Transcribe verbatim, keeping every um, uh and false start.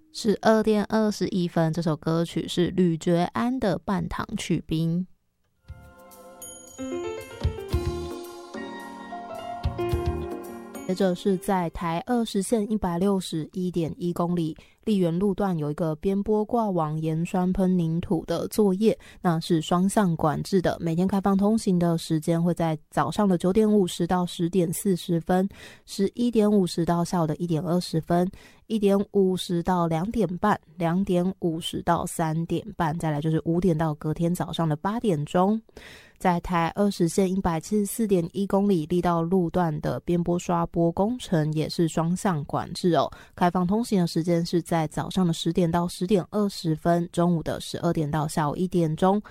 十二点二十一分，这首歌曲是吕觉安的《半糖去冰》。接着是在台二十线一百六十一点一公里丽园路段有一个边坡挂网盐酸喷凝土的作业，那是双向管制的，每天开放通行的时间会在早上的九点五十到十点四十分，十一点五十到下午的一点二十分，一点五十到两点半，两点五十到三点半，再来就是五点到隔天早上的八点钟。在台二十线一百七十四点一公里力道路段的边坡刷坡工程也是双向管制哦，开放通行的时间是在早上的十点到十点二十分，中午的十二点到下午一点钟，